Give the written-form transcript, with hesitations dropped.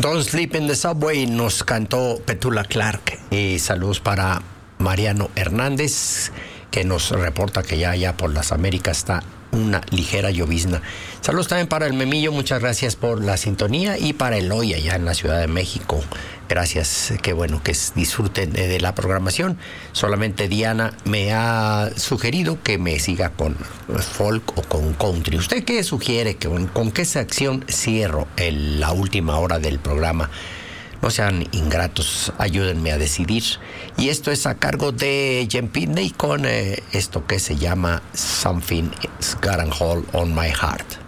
Don't Sleep in the Subway nos cantó Petula Clark. Y saludos para Mariano Hernández, que nos reporta que ya por las Américas está una ligera llovizna. Saludos también para el Memillo, muchas gracias por la sintonía, y para Eloy allá en la Ciudad de México. Gracias, qué bueno que disfruten de la programación. Solamente Diana me ha sugerido que me siga con folk o con country. ¿Usted qué sugiere? ¿Con qué sección cierro la última hora del programa? No sean ingratos, ayúdenme a decidir. Y esto es a cargo de Jen Pitney con esto que se llama Something's Got a Hold on My Heart.